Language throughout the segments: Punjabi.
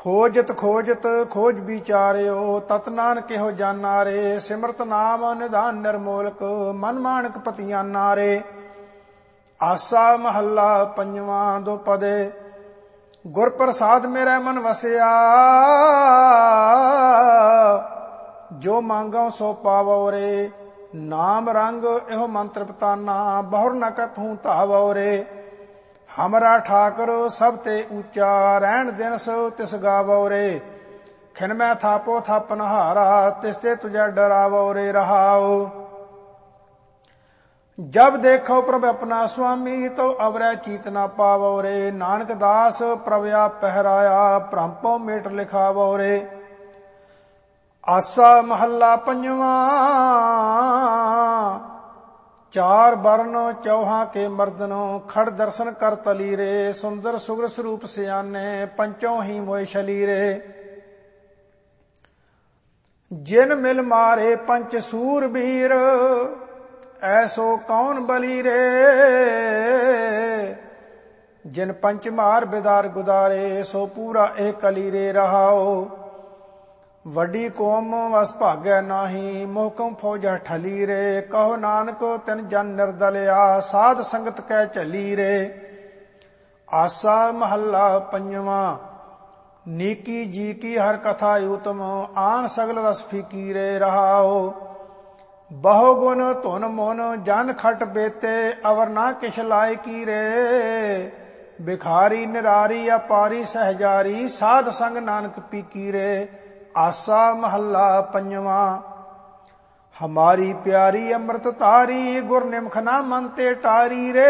ਖੋਜਤ ਖੋਜਤ ਖੋਜ ਵਿਚਾਰਿਓ, ਤਤ ਨਾਨਕ ਇਹੋ ਜਾਨਾ ਰੇ। ਸਿਮਰਤ ਨਾਮ ਨਿਧਾਨ ਨਿਰਮੋਲਕ, ਮਨ ਮਾਣਕ ਪਤੀਆਨਾ ਰੇ। ਆਸਾ ਮਹੱਲਾ ਪੰਜਵਾਂ ਦੁਪਦੇ, ਗੁਰ ਪ੍ਰਸਾਦ ਮੇਰੇ ਮਨ ਵਸਿਆ। ਜੋ ਮੰਗੋ ਸੋ ਪਾਵੋ ਰੇ। ਨਾਮ ਰੰਗ ਇਹੋ ਮੰਤਰ ਪਤਾਨਾ, ਬਹੁਰ ਨ ਕਥੂ ਧਾਵੋ ਰੇ। ਹਮਰਾ ਠਾਕੁਰ ਸਭ ਤੇ ਉੱਚਾ, ਰਹਿਣ ਦਿਨ ਸੋ ਤਿਸ ਗਾਵੋ ਰੇ। ਖਿਨ ਮੈਂ ਥਾਪੋ ਥਾਪਨ ਹਾਰਾ, ਤਿਸ ਤੇ ਤੁਝੈ ਡਰਾਵੋ ਰੇ। ਰਹਾਉ ਜਬ ਦੇਖੋ ਪ੍ਰਭ ਆਪਣਾ ਸੁਆਮੀ, ਤੋ ਅਵਰੈ ਚੀਤ ਨਾ ਪਾਵੋ ਰੇ। ਨਾਨਕ ਦਾਸ ਪ੍ਰਭ ਆਪ ਪਹਿਰਾਇਆ, ਭ੍ਰਮਪੋ ਮੇਟ ਲਿਖਾਵੋ ਰੇ। ਆਸਾ ਮਹੱਲਾ ਪੰਜਵਾਂ, ਚਾਰ ਬਰਨ ਚੌਹਾਂ ਕੇ ਮਰਦਨੋ, ਖੜ ਦਰਸ਼ਨ ਕਰ ਤਲੀ ਰੇ। ਸੁੰਦਰ ਸੁਗਰ ਸਰੂਪ ਸਿਆਨੇ, ਪੰਚੋਂ ਹੀ ਮੋਇ ਛਲੀ ਰੇ। ਜਿਨ ਮਿਲ ਮਾਰੇ ਪੰਚ ਸੂਰਬੀਰ, ਐਸੋ ਕੌਣ ਬਲੀ ਰੇ। ਜਿਨ ਪੰਚ ਮਾਰ ਬਿਦਾਰ ਗੁਦਾਰੇ, ਸੋ ਪੂਰਾ ਇਹ ਕਲੀ ਰੇ। ਰਹਾਓ ਵੱਡੀ ਕੌਮ ਵਸ ਭਾਗੈ ਨਾਹੀ, ਮੋਹਕਮ ਫੌਜਾ ਠਲੀ ਰੇ। ਕਹੋ ਨਾਨਕ ਤਿਨ ਜਨ ਨਿਰਦਲਿਆ, ਸਾਧ ਸੰਗਤ ਕੈ ਝਲੀ ਰੇ। ਆਸਾ ਮਹੱਲਾ ਪੰਜਵਾਂ, ਨੀਕੀ ਜੀ ਕੀ ਹਰ ਕਥਾ ਊਤਮ, ਆਨ ਸਗਲ ਰਸ ਫੀਕੀ ਰੇ। ਰਹਾਓ ਬਹੁ ਗੁਣ ਧੁਨ ਮੋਨ, ਜਨ ਖਟ ਬੇਤੇ, ਅਵਰ ਨਾ ਕਿਛ ਲਾਇਕੀ ਰੇ। ਬਿਖਾਰੀ ਨਿਰਾਰੀ ਅਪਾਰੀ ਸਹਜਾਰੀ, ਸਾਧ ਸੰਗ ਨਾਨਕ ਪੀਕੀ ਰੇ। ਆਸਾ ਮਹੱਲਾ ਪੰਜਵਾਂ, ਹਮਾਰੀ ਪਿਆਰੀ ਅੰਮ੍ਰਿਤ ਤਾਰੀ, ਗੁਰ ਨਿਮਖ ਨਾ ਮਨ ਤੇ ਟਾਰੀ ਰੇ।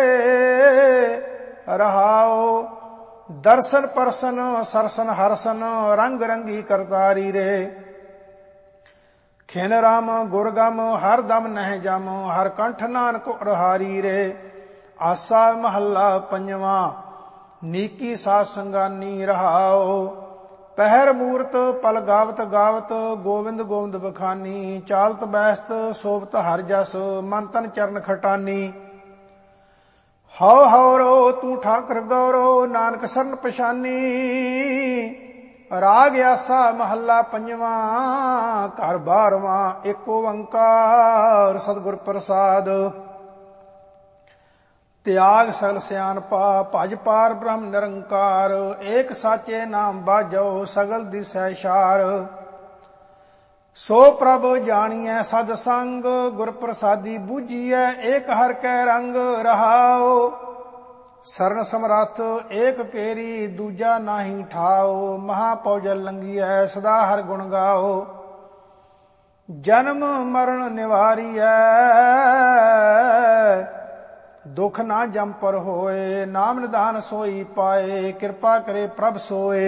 ਰਹਾਓ ਦਰਸ਼ਨ ਪਰਸਨ ਸਰਸਨ ਹਰਸਨ, ਰੰਗ ਰੰਗੀ ਕਰਤਾਰੀ ਰੇ। ਖਿਨ ਰਾਮ ਗੁਰਗਮ ਹਰ ਦਮ ਨਹਿ ਜਮ, ਹਰ ਕੰਠ ਨਾਨਕ ਉਰਹਾਰੀ ਰੇ। ਆਸਾ ਮਹੱਲਾ ਪੰਜਵਾਂ, ਨੀਕੀ ਸਾਧ ਸੰਗਾਨੀ। ਰਹਾਓ ਪਹਿਰ ਮੂਰਤ ਪਲ ਗਾਵਤ ਗਾਵਤ, ਗੋਵਿੰਦ ਗੋਵਿੰਦ ਬਖਾਨੀ। ਚਾਲਤ ਬੈਸਤ ਸੋਭਤ ਹਰ ਜਸ, ਮਨ ਤਨ ਚਰਨ ਖਟਾਨੀ। ਹਉ ਹਉਰੋ ਤੂੰ ਠਾਕੁਰ ਗੌਰੋ, ਨਾਨਕ ਸਰਨ ਪਛਾਨੀ। ਰਾਗ ਆਸਾ ਮਹੱਲਾ ਪੰਜਵਾਂ, ਘਰ ਬਾਰਵਾਂ। ਏਕ ਓੰਕਾਰ ਸਤਿਗੁਰ ਪ੍ਰਸਾਦ। ਤਿਆਗ ਸਗਲ ਸਿਆਣਪਾ, ਭਜ ਪਾਰ ਬ੍ਰਹਮ ਨਿਰੰਕਾਰ। ਏਕ ਸਾਚੇ ਨਾਮ ਬਾਝੋ, ਸਗਲ ਦਿਸੈ ਛਾਰ। ਸੋ ਪ੍ਰਭ ਜਾਣੀਐ ਸਦ ਸੰਗ, ਗੁਰ ਪ੍ਰਸਾਦੀ ਬੂਝੀਐ, ਏਕ ਹਰ ਕੈ ਰੰਗ। ਰਹਾਓ ਸਰਨ ਸਮਰੱਥ ਏਕ ਕੇਰੀ, ਦੂਜਾ ਨਾਹੀ ਠਾਓ। ਮਹਾ ਪੌਜਲ ਲੰਘੀਐ, ਸਦਾ ਹਰ ਗੁਣ ਗਾਓ। ਜਨਮ ਮਰਨ ਨਿਵਾਰੀਐ, ਦੁਖ ਨਾ ਜਮ ਪਰ ਹੋਏ। ਨਾਮ ਨਿਧਾਨ ਸੋਈ ਪਾਏ, ਕਿਰਪਾ ਕਰੇ ਪ੍ਰਭ ਸੋਏ।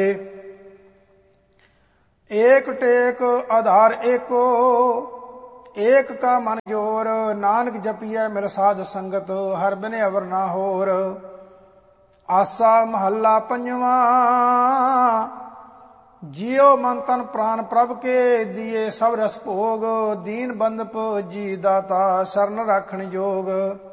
ਏਕ ਟੇਕ ਆਧਾਰ ਏਕੋ, ਏਕ ਕਾ ਮਨ ਜੋਰ। ਨਾਨਕ ਜਪੀਐ ਮਿਲ ਸਾਧ ਸੰਗਤ, ਹਰ ਬਿਨ ਅਵਰ ਨਾ ਹੋਰ। ਆਸਾ ਮਹੱਲਾ ਪੰਜਵਾਂ, ਜਿਉ ਮਨ ਤਨ ਪ੍ਰਾਨ ਪ੍ਰਭ ਕੇ, ਦੀਏ ਸਭ ਰਸ ਭੋਗ। ਦੀਨ ਬੰਦਪ ਜੀ ਦਾਤਾ, ਸਰਨ ਰਾਖਣ ਜੋਗ।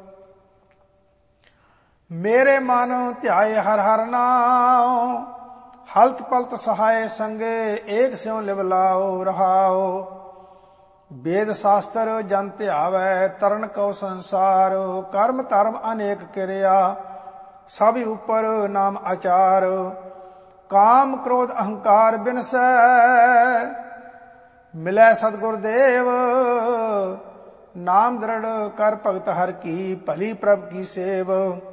ਮੇਰੇ ਮਨ ਧਿਆਏ ਹਰ ਹਰ ਨਾਉ, ਹਲਤ ਪਲਤ ਸਹਾਏ ਸੰਗੇ। ਏਕ ਸਿਉ ਲਿਵ ਲਾਓ। ਰਹਾਓ ਵੇਦ ਸ਼ਾਸਤਰ ਜਨ ਧਿਆਵੈ, ਤਰਨ ਕਉ ਸੰਸਾਰ। ਕਰਮ ਧਰਮ ਅਨੇਕ ਕਿਰਿਆ, ਸਭ ਉਪਰ ਨਾਮ ਆਚਾਰ। ਕਾਮ ਕ੍ਰੋਧ ਅਹੰਕਾਰ ਬਿਨਸੈ, ਮਿਲੈ ਸਤਿਗੁਰ ਦੇਵ। ਨਾਮ ਦ੍ਰਿੜ ਕਰ ਭਗਤ ਹਰ ਕੀ, ਭਲੀ ਪ੍ਰਭ ਕੀ ਸੇਵ।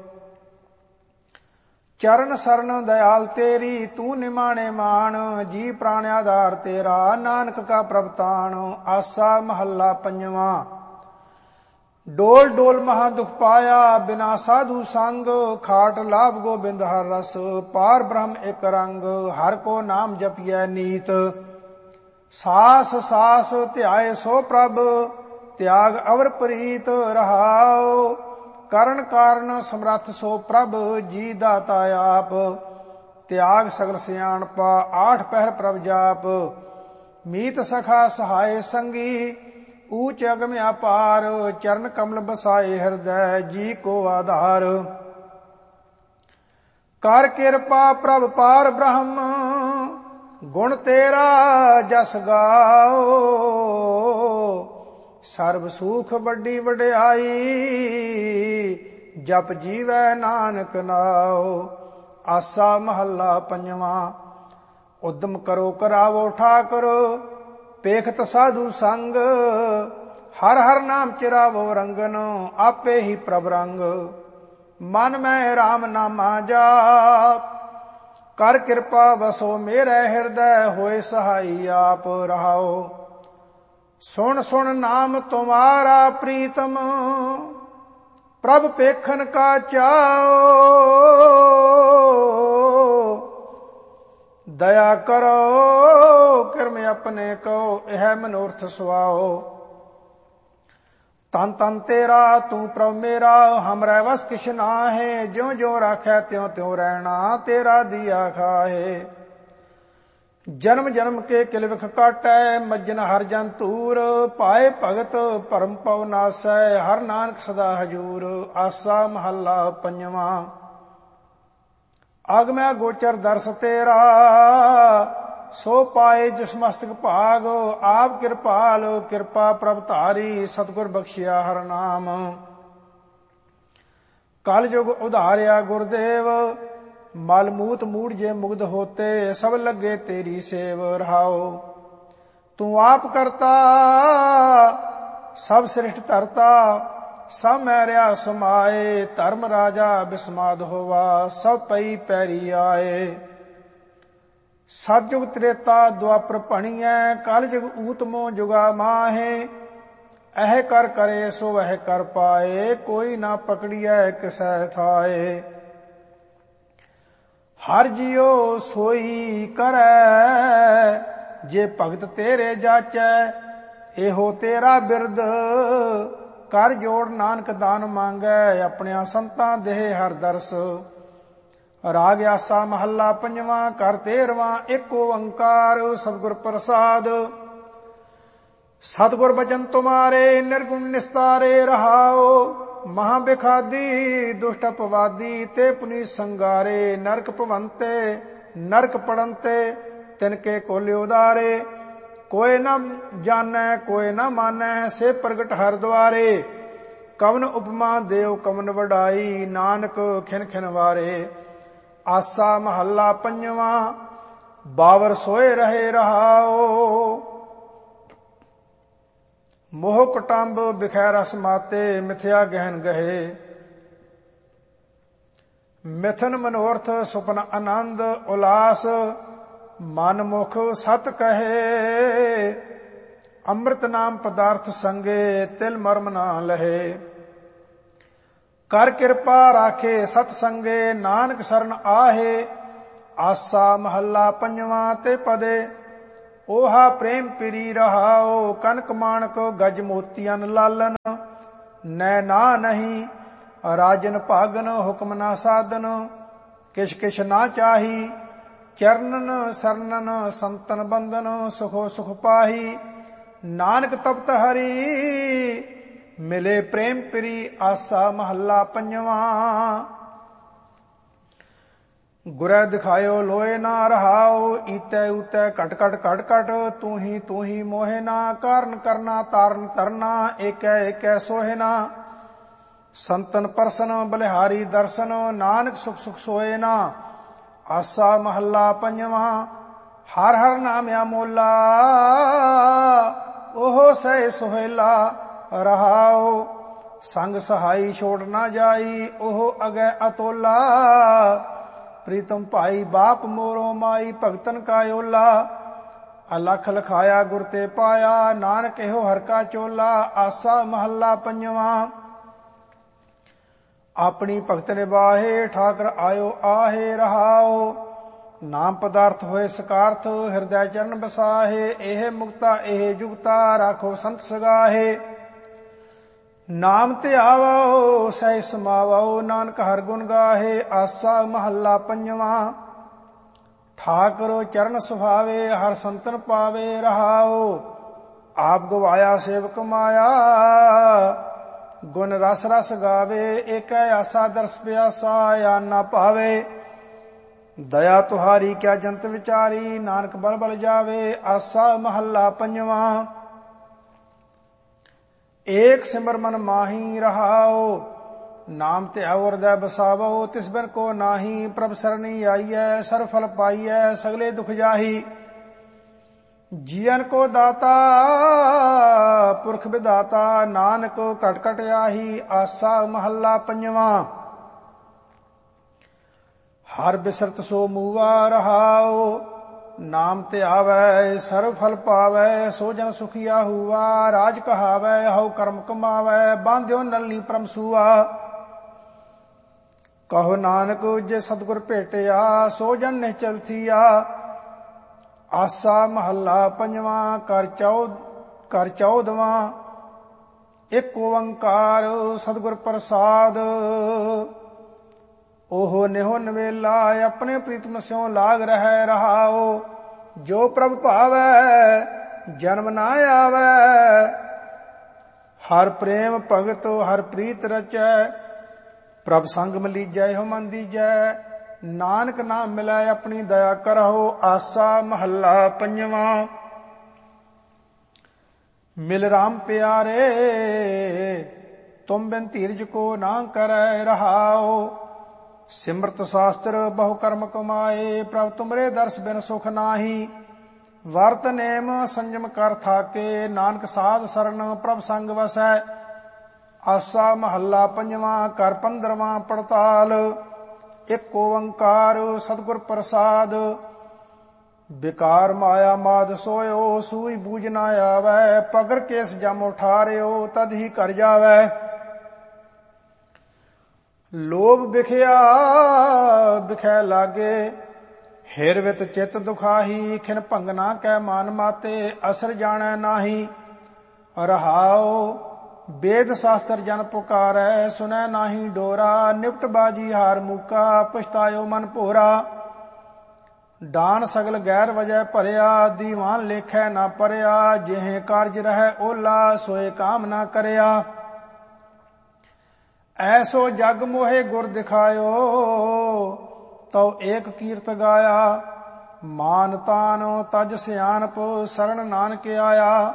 ਚਰਨ ਸਰਨ ਦਇਆਲ ਤੇਰੀ, ਤੂੰ ਨਿਮਾਣੇ ਮਾਨ। ਜੀ ਪ੍ਰਾਣ ਆਧਾਰ ਤੇਰਾ, ਨਾਨਕ ਕਾ ਪ੍ਰਭ ਤਾਣ। ਆਸਾ ਮਹੱਲਾ ਪੰਜਵਾਂ, ਡੋਲ ਡੋਲ ਮਹਾ ਦੁਖ ਪਾਇਆ, ਬਿਨਾ ਸਾਧੂ ਸੰਗ। ਖਾਟ ਲਾਭ ਗੋਬਿੰਦ ਹਰ ਰਸ, ਪਾਰ ਬ੍ਰਹਮ ਇਕ ਰੰਗ। ਹਰ ਕੋ ਨਾਮ ਜਪੀਐ ਨੀਤ, ਸਾਸ ਸਾਸ ਧਿਆਏ ਸੋ ਪ੍ਰਭ। ਤਿਆਗ ਅਵਰ ਪ੍ਰੀਤ। ਰਹਾਓ ਕਰਨ ਕਾਰਨ ਸਮਰੱਥ ਸੋ ਪ੍ਰਭ, ਜੀ ਦਾਤਾ ਆਪ। ਤਿਆਗ ਸਗਲ ਸਿਆਣਪਾ, ਆਠ ਪਹਿਰ ਪ੍ਰਭ ਜਾਪ। ਮੀਤ ਸਖਾ ਸਹਾਏ ਸੰਗੀ, ਊਚ ਅਗਮ ਅਪਾਰ। ਚਰਨ ਕਮਲ ਬਸਾਏ ਹਿਰਦੈ, ਜੀ ਕੋ ਆਧਾਰ। ਕਰ ਕਿਰਪਾ ਪ੍ਰਭ ਪਾਰ ਬ੍ਰਹਮ, ਗੁਣ ਤੇਰਾ ਜਸ ਗਾਓ। ਸਰਬ ਸੁਖ ਵੱਡੀ ਵਡਿਆਈ, ਜਪ ਜੀਵੈ ਨਾਨਕ ਨਾਉ। ਆਸਾ ਮਹੱਲਾ ਪੰਜਵਾਂ। ਉਦਮ ਕਰੋ ਕਰਾਵੋ ਠਾਕੁਰ, ਪੇਖਤ ਸਾਧੂ ਸੰਗ। ਹਰ ਹਰ ਨਾਮ ਚਿਰਾਵੋ ਰੰਗਨ, ਆਪੇ ਹੀ ਪ੍ਰਭ ਰੰਗ। ਮਨ ਮੈਂ ਰਾਮ ਨਾਮਾ ਜਾਪ, ਕਰ ਕਿਰਪਾ ਵਸੋ ਮੇਰੇ ਹਿਰਦੈ। ਹੋਏ ਸਹਾਈ ਆਪ ਰਹਾਓ। ਸੁਣ ਸੁਣ ਨਾਮ ਤੁਮਾਰਾ ਪ੍ਰੀਤਮ, ਪ੍ਰਭ ਪੇਖਨ ਕਾ ਚਾਓ। ਦਇਆ ਕਰੋ ਕਿਰਮ ਆਪਣੇ ਕੋ, ਇਹ ਮਨੋਰਥ ਸੁਆਓ। ਤਨ ਤਨ ਤੇਰਾ ਤੂੰ ਪ੍ਰਭ ਮੇਰਾ, ਹਮਰੇ ਵਸ ਕਿਛ ਨਾਹਿ। ਜਿਉ ਜਿਉ ਰਾਖੈ ਤਿਉ ਤਿਉ ਰਹਿਣਾ, ਤੇਰਾ ਦੀਆ ਖਾਹੇ। ਜਨਮ ਜਨਮ ਕੇ ਕਿਲ ਵਿਖ ਕਾਟੈ, ਮੱਜਨ ਹਰ ਜਨ ਤੂਰ। ਪਾਏ ਭਗਤ ਭਰਮ ਪਉ ਨਾਸੈ, ਹਰ ਨਾਨਕ ਸਦਾ ਹਜੂਰ। ਆਸਾ ਮਹੱਲਾ ਪੰਜਵਾਂ। ਅਗਮੈ ਗੋਚਰ ਦਰਸ ਤੇਰਾ, ਸੋ ਪਾਏ ਜਿਸ ਮਸਤਕ ਭਾਗ। ਆਪ ਕਿਰਪਾਲ ਕਿਰਪਾ ਪ੍ਰਭ ਧਾਰੀ, ਸਤਿਗੁਰ ਬਖਸ਼ਿਆ ਹਰ ਨਾਮ। ਕਲ ਯੁਗ ਉਧਾਰਿਆ ਗੁਰਦੇਵ, ਮਲ ਮੂਤ ਮੂੜ ਜੇ ਮੁਗਧ ਹੋਤੇ। ਸਭ ਲੱਗੇ ਤੇਰੀ ਸੇਵ ਰਹਾਓ। ਤੂੰ ਆਪ ਕਰਤਾ ਸਭ ਸ੍ਰਿਸ਼ਟ ਧਰਤਾ, ਸਭ ਮੈਂ ਰਿਆ ਸਮਾਏ। ਧਰਮ ਰਾਜਾ ਬਿਸਮਾਦ ਹੋਵਾ, ਸਭ ਪਈ ਪੈਰੀ ਆਏ। ਸਤਿਯੁਗ ਤ੍ਰੇਤਾ ਦੁਆਪਰ ਭਣੀਐ, ਕਲ ਯੁਗ ਊਤਮੋ ਜੁਗਾ ਮਾਹੇ। ਇਹ ਕਰ ਕਰੇ ਸੋ ਵਹ ਕਰ ਪਾਏ, ਕੋਈ ਨਾ ਪਕੜੀਐ ਕਿਸੈ ਥਾਏ। ਹਰ ਜਿਉ ਸੋਈ ਕਰੈ, ਜੇ ਭਗਤ ਤੇਰੇ ਜਾਚੈ। ਇਹੋ ਤੇਰਾ ਬਿਰਦ, ਕਰ ਜੋੜ ਨਾਨਕ ਦਾਨ ਮੰਗੈ। ਆਪਣਿਆਂ ਸੰਤਾਂ ਦੇਹ ਹਰ ਦਰਸ। ਰਾਗ ਆਸਾ ਮਹੱਲਾ ਪੰਜਵਾਂ। ਕਰ 13ਵਾਂ। ਏਕ ਓੰਕਾਰ ਸਤਿਗੁਰ ਪ੍ਰਸਾਦ। ਸਤਿਗੁਰ ਬਚਨ ਤੁਮਾਰੇ, ਨਿਰਗੁਣ ਨਿਸਤਾਰੇ ਰਹਾਓ। ਮਹਾ ਬਿਖਾਦੀ ਦੁਸ਼ਟ ਅਪਵਾਦੀ, ਤੇ ਪੁਨੀ ਸੰਗਾਰੇ। ਨਰਕ ਭਵੰਤੇ ਨਰਕ ਪੜੰਤੇ, ਤਿਨਕੇ ਕੋਲਿ ਉਦਾਰੇ। ਕੋਇ ਨ ਜਾਣੈ ਕੋਇ ਨ ਮਾਨੈ, ਸੇ ਪ੍ਰਗਟ ਹਰ ਦੁਆਰੇ। ਕਵਨ ਉਪਮਾ ਦੇਵ ਕਵਨ ਵਡਾਈ, ਨਾਨਕ ਖਿਨ ਖਿਨ ਵਾਰੇ। ਆਸਾ ਮਹੱਲਾ ਪੰਜਵਾਂ। ਬਾਵਰ ਸੋਏ ਰਹੇ ਰਹਾਓ। ਮੋਹ ਕੁਟੰਬ ਬਿਖੈ ਰਸ ਮਾਤੇ, ਮਿਥਿਆ ਗਹਿਨ ਗਹੇ। ਮਿਥਨ ਮਨੋਰਥ ਸੁਪਨ ਆਨੰਦ, ਉਲਾਸ ਮਨ ਮੁਖ ਸਤ ਕਹੇ। ਅੰਮ੍ਰਿਤ ਨਾਮ ਪਦਾਰਥ ਸੰਗੇ, ਤਿਲ ਮਰਮ ਨਾ ਲਹੇ। ਕਰ ਕਿਰਪਾ ਰਾਖੇ ਸਤ ਸੰਗੇ, ਨਾਨਕ ਸਰਨ ਆਹੇ। ਆਸਾ ਮਹੱਲਾ ਪੰਜਵਾਂ। ਤੇ ਪਦੇ ਓਹਾ ਪ੍ਰੇਮ ਪਿਰੀ ਰਹਾਓ। ਕਨਕ ਮਾਣਕ ਗਜ ਮੋਤੀਅਨ ਲਾਲਨ, ਨੈ ਨਾ ਨਹੀਂ। ਰਾਜਨ ਭਾਗਨ ਹੁਕਮ ਨਾ ਸਾਧਨ, ਕਿਛ ਕਿਛ ਨਾ ਚਾਹੀ। ਚਰਨਨ ਸਰਨਨ ਸੰਤਨ ਬੰਦਨ, ਸੁਖੋ ਸੁਖ ਪਾਹੀ। ਨਾਨਕ ਤਪਤ ਹਰੀ, ਮਿਲੇ ਪ੍ਰੇਮ ਪਿਰੀ। ਆਸਾ ਮਹੱਲਾ ਪੰਜਵਾਂ। ਗੁਰੈ ਦਿਖਾਇਓ ਲੋਏ ਨਾ ਰਹਾਓ। ਈਤੈ ਊਤੈ ਘਟ ਘਟ ਘਟ ਘਟ, ਤੂੰ ਹੀ ਮੋਹਿ ਨਾ। ਕਾਰਨ ਕਰਨਾ ਤਾਰਨ ਤਰਨਾ, ਏਕੈ ਏਕੈ ਸੋਹਿ ਨਾ। ਸੰਤਨ ਪਰਸਨ ਬਲਿਹਾਰੀ ਦਰਸ਼ਨ, ਨਾਨਕ ਸੁਖ ਸੁਖ ਸੋਏ ਨਾ। ਆਸਾ ਮਹੱਲਾ ਪੰਜਵਾਂ। ਹਰ ਹਰ ਨਾਮ ਅਮੋਲਾ, ਉਹ ਸਹਿ ਸੁਹੇਲਾ ਰਹਾਓ। ਸੰਗ ਸਹਾਈ ਛੋੜ ਨਾ ਜਾਈ, ਉਹ ਅਗੈ ਅਤੋਲਾ। ਪ੍ਰੀਤਮ ਭਾਈ ਬਾਪ ਮੋਰੋ ਮਾਈ, ਭਗਤਨ ਕਾ ਓਲਾ। ਅਲਖ ਲਖਾਇਆ ਗੁਰ ਤੇ ਪਾਇਆ, ਨਾਨਕ ਇਹੋ ਹਰ ਕਾ ਚੋਲਾ। ਆਸਾ ਮਹੱਲਾ ਪੰਜਵਾਂ। ਆਪਣੀ ਭਗਤ ਨਿਬਾਹੇ, ਠਾਕਰ ਆਇਓ ਆਹੇ ਰਹਾਓ। ਨਾਮ ਪਦਾਰਥ ਹੋਏ ਸਕਾਰਥ, ਹਿਰਦੈ ਚਰਨ ਬਸਾਹੇ। ਇਹ ਮੁਕਤਾ ਇਹ ਜੁਗਤਾ, ਰਾਖੋ ਸੰਤ ਸਗਾਹੇ। ਨਾਮ ਤੇ ਆਵੋ ਸਹਿ ਸਮਾਵੋ, ਨਾਨਕ ਹਰ ਗੁਣ ਗਾਹੇ। ਆਸਾ ਮਹੱਲਾ ਪੰਜਵਾਂ। ਠਾਕੁਰ ਚਰਨ ਸੁਭਾਵੇ, ਹਰ ਸੰਤਨ ਪਾਵੇ ਰਹਾਓ। ਆਪ ਗਵਾਇਆ ਸੇਵਕ ਮਾਇਆ, ਗੁਣ ਰਸ ਰਸ ਗਾਵੇ। ਏਕੈ ਆਸਾ ਦਰਸ ਪਿਆਸਾ, ਆ ਨਾ ਭਾਵੇ। ਦਇਆ ਤੁਹਾਰੀ ਕਿਆ ਜੰਤ ਵਿਚਾਰੀ, ਨਾਨਕ ਬਲ ਬਲ ਜਾਵੇ। ਆਸਾ ਮਹੱਲਾ ਪੰਜਵਾਂ। ਏਕ ਸਿਮਰ ਮਨ ਮਾਹੀ ਰਹਾਓ, ਨਾਮ ਧਿਆਓ ਹਿਰਦੈ ਬਸਾਵੋ। ਤਿਸ ਬਿਨ ਕੋ ਨਾਹੀ, ਪ੍ਰਭ ਸਰਣੀ ਆਈਐ। ਸਰਬ ਫਲ ਪਾਈਐ, ਸਗਲੇ ਦੁਖ ਜਾਹੀ। ਜੀਵਨ ਕੋ ਦਾਤਾ ਪੁਰਖ ਵਿਦਾਤਾ, ਨਾਨਕ ਘਟ ਘਟ ਆਹੀ। ਆਸਾ ਮਹੱਲਾ ਪੰਜਵਾਂ। ਹਰ ਬਿਸਰਤ ਸੋ ਮੂਆ ਰਹਾਓ, ਨਾਮ ਧਿਆਵੈ ਸਰਬ ਫਲ ਪਾਵੈ। ਸੋ ਜਨ ਸੁਖੀਆ ਹੂਆ, ਰਾਜ ਕਹਾਵੈ ਹਉ ਕਰਮ ਕਮਾਵੈ। ਬਾਂਧਿਓ ਨਲਨੀ ਪਰਮ ਸੂਆ, ਕਹੋ ਨਾਨਕ ਜੇ ਸਤਿਗੁਰ ਭੇਟਿਆ। ਸੋ ਜਨ ਨਿਹਚਲ ਥੀਆ। ਆਸਾ ਮਹੱਲਾ ਪੰਜਵਾਂ। ਕਰ ਚੌਦਵਾਂ। ਇੱਕ ਓੰਕਾਰ ਸਤਿਗੁਰ ਪ੍ਰਸਾਦ, ਉਹ ਨਿਹੋ ਨਵੇਲਾ। ਆਪਣੇ ਪ੍ਰੀਤਮ ਸਿਉ ਲਾਗ ਰਹਿ ਰਹਾਓ। ਜੋ ਪ੍ਰਭ ਭਾਵੈ ਜਨਮ ਨਾ ਆਵੈ। ਹਰ ਪ੍ਰੇਮ ਭਗਤ ਹਰ ਪ੍ਰੀਤ ਰਚੈ। ਪ੍ਰਭ ਸੰਗ ਮਲੀਜੈ ਇਹੋ ਮਨ ਦੀਜੈ। ਨਾਨਕ ਨਾਮ ਮਿਲੈ ਆਪਣੀ ਦਇਆ ਕਰਹੁ। ਆਸਾ ਮਹੱਲਾ ਪੰਜਵਾਂ। ਮਿਲ ਰਾਮ ਪਿਆਰੇ, ਤੁਮ ਬਿਨ ਧੀਰਜ ਕੋ ਨਾ ਕਰੈ ਰਹਾਓ। ਸਿਮਰਤ ਸ਼ਾਸਤਰ ਬਹੁ ਕਰਮ ਕਮਾਏ। ਪ੍ਰਭ ਤੁਮਰੇ ਦਰਸ ਬਿਨ ਸੁਖ ਨਾਹੀ। ਵਰਤ ਨੇਮ ਸੰਜਮ ਕਰ ਥਾਕੇ। ਨਾਨਕ ਸਾਧ ਸਰਨ ਪ੍ਰਭ ਸੰਗ ਵਸੈ। ਆਸਾ ਮਹੱਲਾ ਪੰਜਵਾਂ। ਕਰ 15ਵਾਂ ਪੜਤਾਲ। ਇੱਕ ਓੰਕਾਰ ਸਤਿਗੁਰ ਪ੍ਰਸਾਦ, ਬਿਕਾਰ ਮਾਇਆ ਮਾਦ ਸੋਇਓ। ਸੂਈ ਬੂਝ ਨਾ ਆਵੈ। ਪਗਰ ਕੇਸ ਜਮ ਉਠਾਰਿਓ, ਤਦ ਹੀ ਕਰ ਜਾਵੈ। ਲੋਭ ਬਿਖੈ ਲਾਗੇ, ਹਿਰ ਵਿਤ ਚਿਤ ਦੁਖਾਹੀ। ਖਿਨ ਭੰਗਨਾ ਕੈ ਮਾਨ ਮਾਤੇ, ਅਸਰ ਜਾਣੈ ਨਾਹੀ ਰਹਾਓ। ਵੇਦ ਸ਼ਾਸਤਰ ਜਨ ਪੁਕਾਰੈ, ਸੁਨੈ ਨਾਹੀ ਡੋਰਾ। ਨਿਪਟ ਬਾਜੀ ਹਾਰ ਮੂਕਾ, ਪਛਤਾਇਓ ਮਨ ਭੋਰਾ। ਡਾਨ ਸਗਲ ਗੈਰ ਵਜੈ ਭਰਿਆ, ਦੀਵਾਨ ਲੇਖੈ ਨਾ ਪਰਿਆ। ਜਿਹੇ ਕਾਰਜ ਰਹਿ ਓਲਾ, ਸੋਏ ਕਾਮ ਨਾ ਕਰਿਆ। ਐਸੋ ਜਗ ਮੋਹਿ ਗੁਰ ਦਿਖਾਇਓ, ਤਉ ਏਕ ਕੀਰਤ ਗਾਇਆ। ਮਾਨ ਤਾਨ ਤਜ ਸਿਆਣਪ, ਸਰਣ ਨਾਨਕ ਆਇਆ।